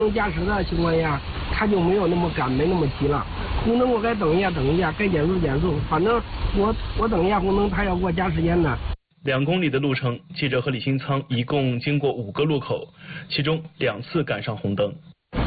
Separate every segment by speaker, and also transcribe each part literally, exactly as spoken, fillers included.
Speaker 1: 驾驶的情况下，他就没有那么赶，没那么急了。红灯我该等一下，等一下，该减速减速，反正我我等一下红灯，他要给我加时间的。
Speaker 2: 两公里的路程，记者和李新仓一共经过五个路口，其中两次赶上红灯。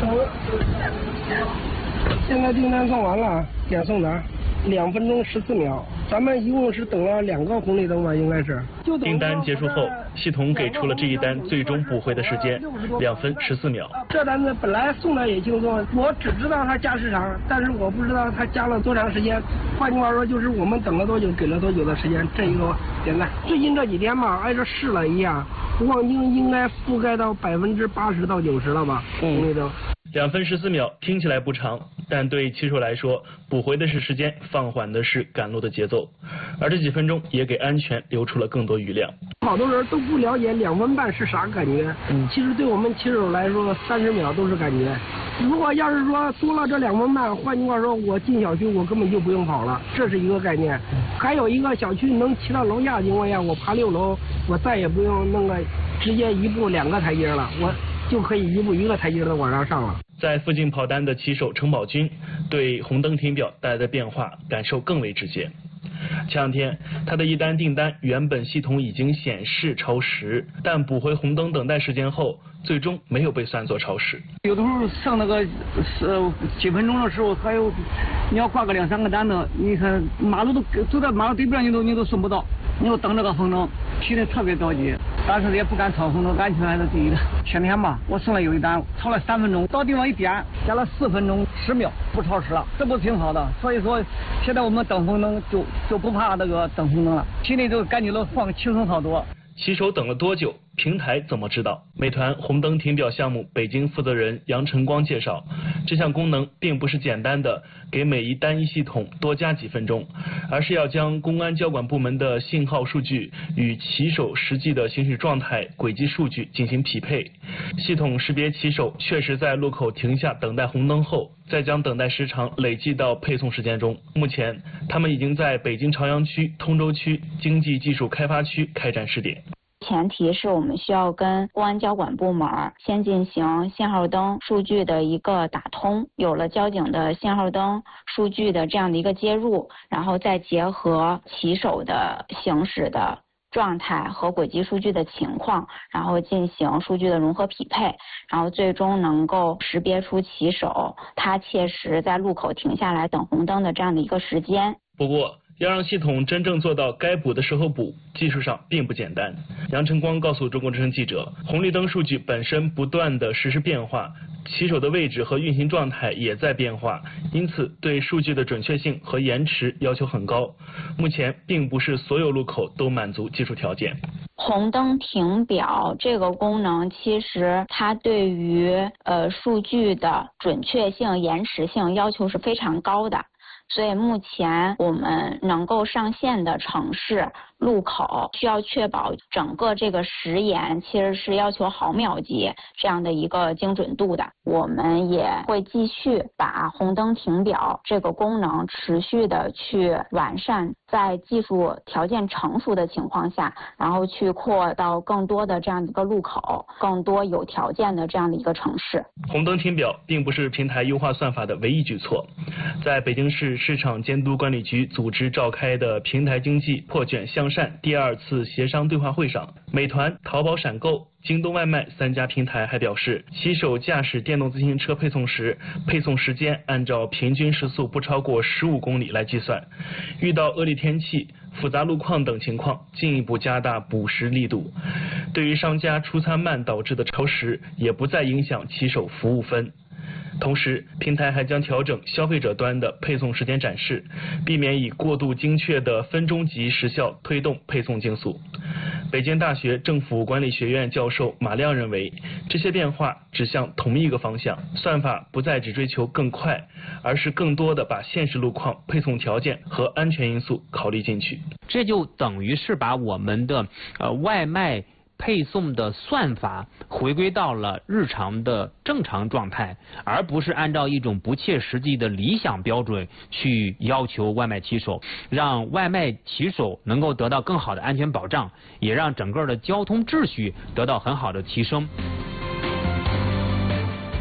Speaker 1: 现在订单送完了，点送达，两分钟十四秒。咱们一共是等了两个红绿灯吧，应该是。
Speaker 2: 订单结束后，系统给出了这一单最终补回的时间，两分十四秒。
Speaker 1: 这单子本来送的也轻松，我只知道它加时长，但是我不知道它加了多长时间。换句话说，就是我们等了多久，给了多久的时间，这一个简单。最近这几天吧，挨着试了一下，望京应该覆盖到百分之八十到九十了吧，红绿灯。
Speaker 2: 两分十四秒听起来不长，但对骑手来说，补回的是时间，放缓的是赶路的节奏，而这几分钟也给安全留出了更多余量。
Speaker 1: 好多人都不了解两分半是啥感觉，嗯，其实对我们骑手来说，三十秒都是感觉。如果要是说多了这两分半，换句话说，我进小区我根本就不用跑了，这是一个概念。还有一个小区能骑到楼下的情况下，我爬六楼，我再也不用弄个直接一步两个台阶了，我就可以一步一个台阶的往上上了。
Speaker 2: 在附近跑单的骑手程宝军对红灯停表带来的变化感受更为直接。前两天他的一单订单原本系统已经显示超时，但补回红灯等待时间后，最终没有被算作超时。
Speaker 3: 有的时候剩那个是几分钟的时候，还有你要挂个两三个单子，你看马路都走在马路对边，你都你都送不到，你又等这个红灯，骑得特别着急，但是也不敢超红灯，安全还是第一的。前天吧，我送了有一单，超了三分钟，到地方一点，加了四分钟十秒，不超时了，这不挺好的？所以说，现在我们等红灯就就不怕那个等红灯了，心里就感觉到放轻松好多。
Speaker 2: 骑手等了多久？平台怎么知道？美团红灯停表项目北京负责人杨晨光介绍，这项功能并不是简单的给每一单一系统多加几分钟，而是要将公安交管部门的信号数据与骑手实际的行驶状态、轨迹数据进行匹配。系统识别骑手确实在路口停下等待红灯后，再将等待时长累计到配送时间中。目前，他们已经在北京朝阳区、通州区经济技术开发区开展试点。
Speaker 4: 前提是我们需要跟公安交管部门先进行信号灯数据的一个打通，有了交警的信号灯数据的这样的一个接入，然后再结合骑手的行驶的状态和轨迹数据的情况，然后进行数据的融合匹配，然后最终能够识别出骑手他切实在路口停下来等红灯的这样的一个时间。
Speaker 2: 不过要让系统真正做到该补的时候补，技术上并不简单。杨晨光告诉中国之声记者，红绿灯数据本身不断的实时变化，骑手的位置和运行状态也在变化，因此对数据的准确性和延迟要求很高。目前并不是所有路口都满足技术条件。
Speaker 4: 红灯停表这个功能，其实它对于呃数据的准确性、延迟性要求是非常高的。所以目前我们能够上线的城市路口，需要确保整个这个时延其实是要求毫秒级这样的一个精准度的。我们也会继续把红灯停表这个功能持续的去完善，在技术条件成熟的情况下，然后去扩到更多的这样的一个路口，更多有条件的这样的一个城市。
Speaker 2: 红灯停表并不是平台优化算法的唯一举措，在北京市市场监督管理局组织召开的平台经济破卷向善第二次协商对话会上，美团、淘宝闪购、京东外卖三家平台还表示，骑手驾驶电动自行车配送时，配送时间按照平均时速不超过十五公里来计算，遇到恶劣天气、复杂路况等情况，进一步加大补时力度。对于商家出餐慢导致的超时，也不再影响骑手服务分。同时，平台还将调整消费者端的配送时间展示，避免以过度精确的分钟级时效推动配送竞速。北京大学政府管理学院教授马亮认为，这些变化指向同一个方向，算法不再只追求更快，而是更多的把现实路况、配送条件和安全因素考虑进去。
Speaker 5: 这就等于是把我们的呃外卖配送的算法回归到了日常的正常状态，而不是按照一种不切实际的理想标准去要求外卖骑手，让外卖骑手能够得到更好的安全保障，也让整个的交通秩序得到很好的提升。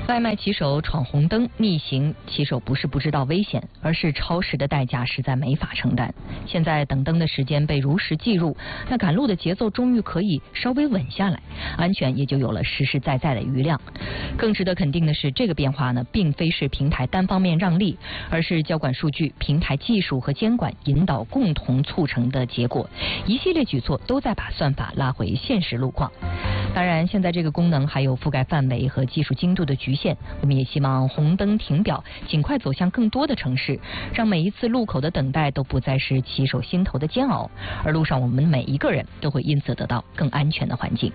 Speaker 6: 外卖骑手闯红灯逆行，骑手不是不知道危险，而是超时的代价实在没法承担。现在等灯的时间被如实记录，那赶路的节奏终于可以稍微稳下来，安全也就有了实实在在的余量。更值得肯定的是，这个变化呢，并非是平台单方面让利，而是交管数据、平台技术和监管引导共同促成的结果。一系列举措都在把算法拉回现实路况。当然，现在这个功能还有覆盖范围和技术精度的局限，我们也希望红灯停表尽快走向更多的城市，让每一次路口的等待都不再是骑手心头的煎熬，而路上我们每一个人都会因此得到更安全的环境。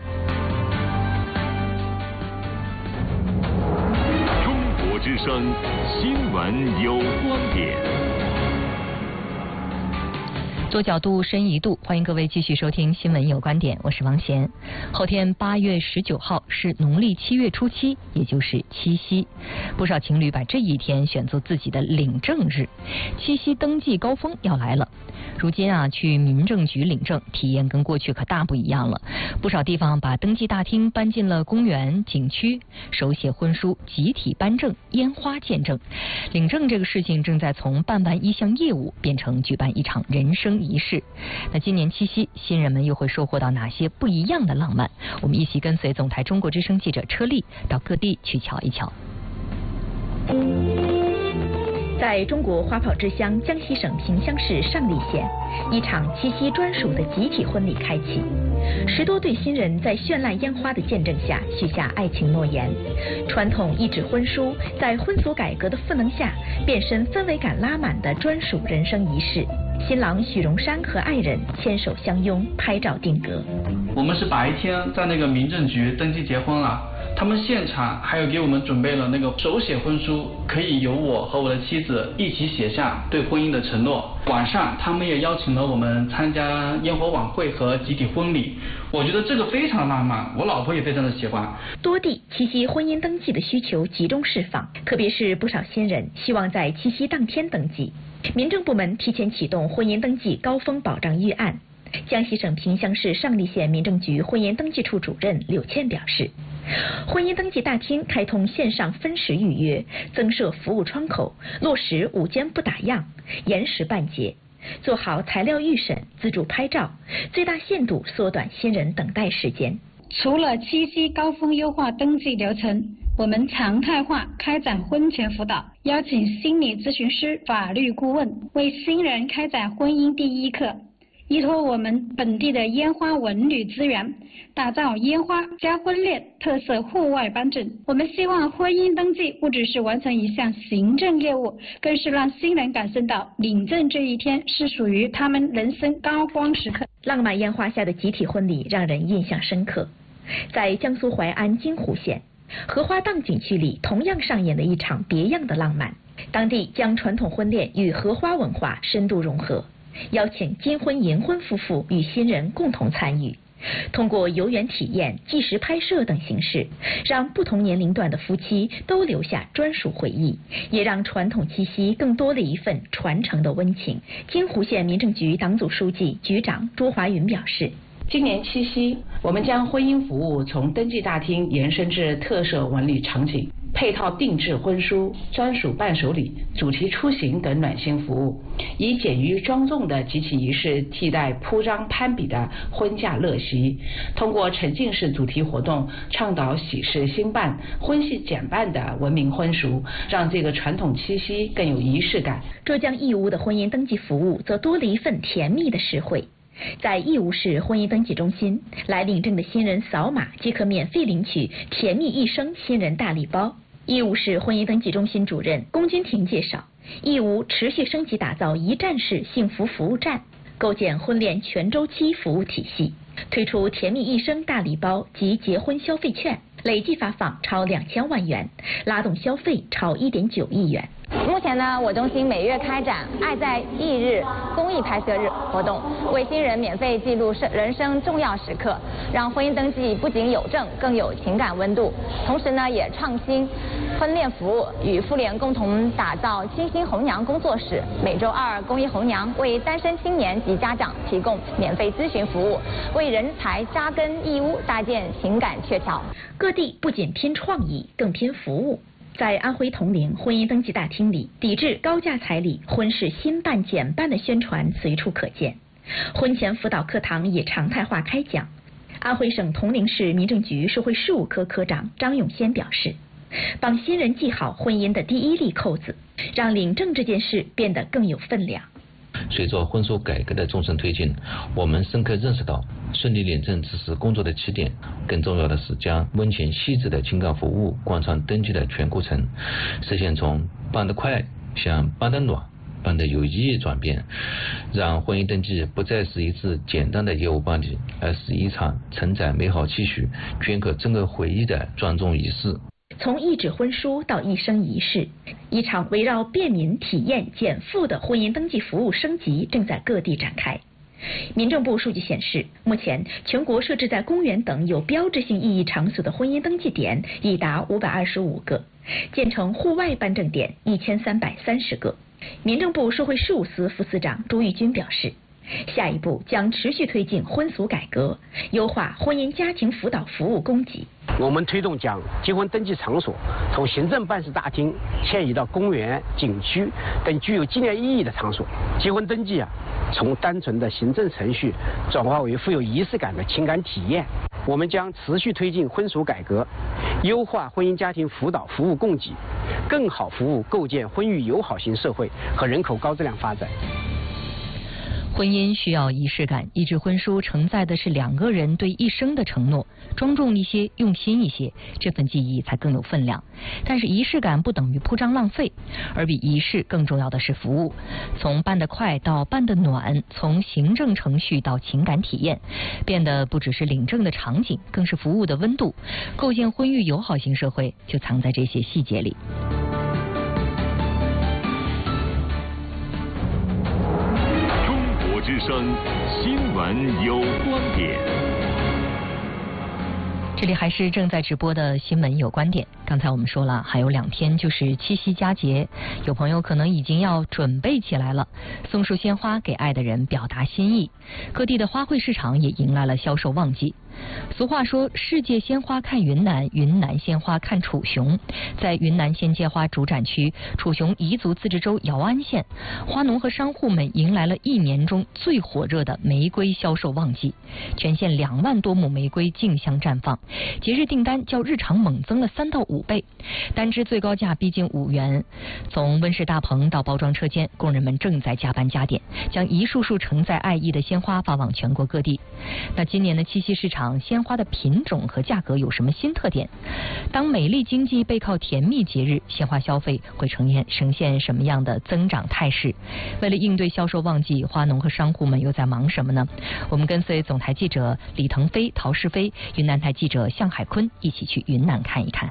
Speaker 7: 中国之声新闻有观点。
Speaker 6: 多角度，深一度，欢迎各位继续收听新闻有观点，我是王贤。后天八月十九号是农历七月初七，也就是七夕。不少情侣把这一天选作自己的领证日，七夕登记高峰要来了。如今啊，去民政局领证体验跟过去可大不一样了。不少地方把登记大厅搬进了公园、景区，手写婚书、集体颁证、烟花见证。领证这个事情正在从办完一项业务变成举办一场人生仪式。那今年七夕，新人们又会收获到哪些不一样的浪漫？我们一起跟随总台中国之声记者车丽到各地去瞧一瞧。
Speaker 8: 在中国花炮之乡江西省萍乡市上栗县，一场七夕专属的集体婚礼开启。十多对新人在绚烂烟花的见证下许下爱情诺言。传统一纸婚书在婚俗改革的赋能下，变身氛围感拉满的专属人生仪式。新郎许荣山和爱人牵手相拥，拍照定格。
Speaker 9: 我们是白天在那个民政局登记结婚了。他们现场还有给我们准备了那个手写婚书，可以由我和我的妻子一起写下对婚姻的承诺。晚上他们也邀请了我们参加烟火晚会和集体婚礼，我觉得这个非常浪漫，我老婆也非常的喜欢。
Speaker 8: 多地七夕婚姻登记的需求集中释放，特别是不少新人希望在七夕当天登记。民政部门提前启动婚姻登记高峰保障预案。江西省萍乡市上栗县民政局婚姻登记处主任柳倩表示，婚姻登记大厅开通线上分时预约，增设服务窗口，落实午间不打烊、延时办结，做好材料预审、自助拍照，最大限度缩短新人等待时间。
Speaker 10: 除了七夕高峰优化登记流程，我们常态化开展婚前辅导，邀请心理咨询师、法律顾问为新人开展婚姻第一课。依托我们本地的烟花文旅资源，打造烟花加婚恋特色户外颁证。我们希望婚姻登记不只是完成一项行政业务，更是让新人感受到领证这一天是属于他们人生高光时刻。
Speaker 8: 浪漫烟花下的集体婚礼让人印象深刻。在江苏淮安金湖县荷花荡景区里，同样上演了一场别样的浪漫。当地将传统婚恋与荷花文化深度融合，邀请金婚银婚夫妇与新人共同参与，通过游园体验、纪实拍摄等形式，让不同年龄段的夫妻都留下专属回忆，也让传统七夕更多了一份传承的温情。金湖县民政局党组书记、局长朱华云表示，
Speaker 11: 今年七夕，我们将婚姻服务从登记大厅延伸至特色文旅场景，配套定制婚书、专属伴手礼、主题出行等暖心服务，以简约庄重的集体仪式替代铺张攀比的婚嫁乐席。通过沉浸式主题活动，倡导喜事兴办、婚戏减半的文明婚俗，让这个传统七夕更有仪式感。
Speaker 8: 浙江义乌的婚姻登记服务则多了一份甜蜜的实惠。在义乌市婚姻登记中心，来领证的新人扫码即可免费领取甜蜜一生新人大礼包。义乌市婚姻登记中心主任龚君婷介绍，义乌持续升级打造一站式幸福服务站，构建婚恋全周期服务体系，推出甜蜜一生大礼包及结婚消费券，累计发放超两千万元，拉动消费超一点九亿元。
Speaker 12: 目前呢，我中心每月开展“爱在艺日”公益拍摄日活动，为新人免费记录人生重要时刻，让婚姻登记不仅有证，更有情感温度。同时呢，也创新婚恋服务，与妇联共同打造“清新红娘”工作室，每周二公益红娘为单身青年及家长提供免费咨询服务，为人才扎根义乌搭建情感鹊桥。
Speaker 8: 各地不仅拼创意，更拼服务。在安徽铜陵婚姻登记大厅里，抵制高价彩礼、婚事新办减办的宣传随处可见。婚前辅导课堂也常态化开讲。安徽省铜陵市民政局社会事务科科长张永先表示，帮新人系好婚姻的第一粒扣子，让领证这件事变得更有分量。
Speaker 13: 随着婚书改革的纵深推进，我们深刻认识到，顺利领证只是工作的起点，更重要的是将温情细致的情感服务贯穿登记的全过程，实现从办得快向办得暖、办得有意义转变，让婚姻登记不再是一次简单的业务办理，而是一场承载美好期许、镌刻珍贵回忆的庄重仪式。
Speaker 8: 从一纸婚书到一生一世，一场围绕便民、体验、减负的婚姻登记服务升级正在各地展开。民政部数据显示，目前全国设置在公园等有标志性意义场所的婚姻登记点已达五百二十五个，建成户外办证点一千三百三十个。民政部社会事务司副司长朱玉军表示，下一步将持续推进婚俗改革，优化婚姻家庭辅导服务供给。
Speaker 1: 我们推动将结婚登记场所从行政办事大厅迁移到公园、景区等具有纪念意义的场所。结婚登记啊，从单纯的行政程序转化为富有仪式感的情感体验。我们将持续推进婚俗改革，优化婚姻家庭辅导服务供给，更好服务构建婚育友好型社会和人口高质量发展。
Speaker 6: 婚姻需要仪式感，一纸婚书承载的是两个人对一生的承诺，庄重一些，用心一些，这份记忆才更有分量。但是仪式感不等于铺张浪费，而比仪式更重要的是服务。从办得快到办得暖，从行政程序到情感体验，变得不只是领证的场景，更是服务的温度。构建婚育友好型社会，就藏在这些细节里。
Speaker 7: 之声新闻有观点，
Speaker 6: 这里还是正在直播的新闻有观点。刚才我们说了，还有两天就是七夕佳节，有朋友可能已经要准备起来了，送束鲜花给爱的人表达心意。各地的花卉市场也迎来了销售旺季。俗话说，世界鲜花看云南，云南鲜花看楚雄。在云南鲜切花主展区楚雄彝族自治州瑶安县，花农和商户们迎来了一年中最火热的玫瑰销售旺季，全县两万多亩玫瑰竞相绽放，节日订单较日常猛增了三到五倍，单支最高价逼近五元。从温室大棚到包装车间，工人们正在加班加点，将一束束承载爱意的鲜花发往全国各地。那今年的七夕市场，鲜花的品种和价格有什么新特点？当美丽经济背靠甜蜜节日，鲜花消费会呈现呈现什么样的增长态势？为了应对销售旺季，花农和商户们又在忙什么呢？我们跟随总台记者李腾飞、陶世飞、云南台记者向海坤一起去云南看一看。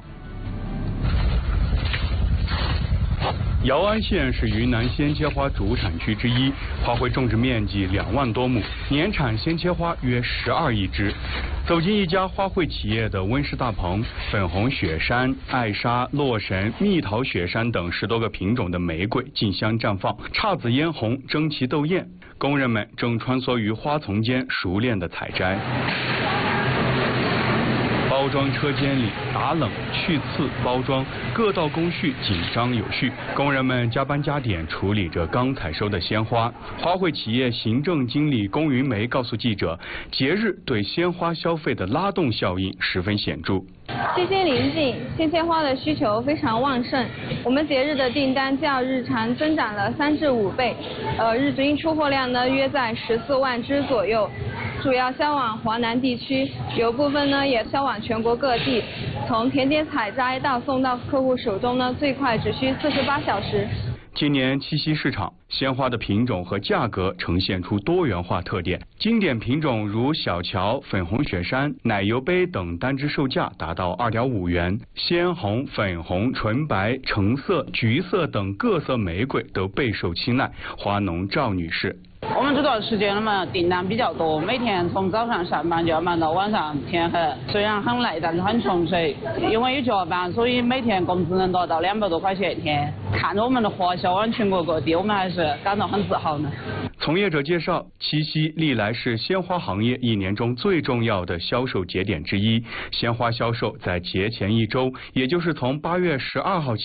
Speaker 14: 瑶安县是云南鲜切花主产区之一，花卉种植面积两万多亩，年产鲜切花约十二亿枝。走进一家花卉企业的温室大棚，粉红雪山、艾莎、洛神、蜜桃雪山等十多个品种的玫瑰竞相绽放，姹紫嫣红，争奇斗艳。工人们正穿梭于花丛间，熟练的采摘。包装车间里打冷、去刺、包装各道工序紧张有序，工人们加班加点处理着刚采收的鲜花。花卉企业行政经理龚云梅告诉记者，节日对鲜花消费的拉动效应十分显著。
Speaker 15: 七夕临近，鲜切花的需求非常旺盛，我们节日的订单较日常增长了三至五倍，呃，日均出货量呢约在十四万支左右。主要销往华南地区，有部分呢也销往全国各地。从田间采摘到送到客户手中呢，最快只需四十八小时。
Speaker 14: 今年七夕市场鲜花的品种和价格呈现出多元化特点，经典品种如小乔、粉红雪山、奶油杯等单支售价达到二点五元，鲜红、粉红、纯白、橙色、橘色等各色玫瑰都备受青睐。花农赵女士。
Speaker 16: 我们这段时间嘛，订单比较多，每天从早上上班就要忙到晚上天黑。虽然很累，但是很充实。因为有加班，所以每天工资能达到两百多块钱一天。看着我们的花销往全国各地，我们还是感到很自豪呢。
Speaker 14: 从业者介绍，七夕历来是鲜花行业一年中最重要的销售节点之一。鲜花销售在节前一周，也就是从八月十二号起